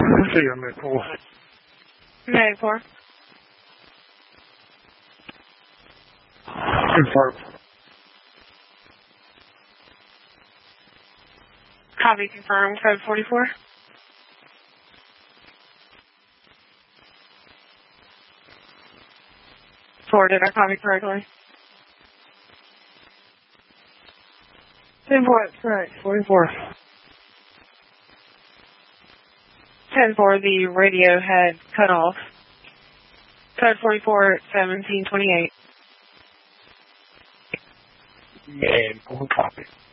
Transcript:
See you, Meg 4. Meg 4. Confirm. Copy confirmed, code 44. Did I copy correctly? 10-4, that's correct. 44. 10-4, the radio had cut off. Code 44, 1728. Man, copy.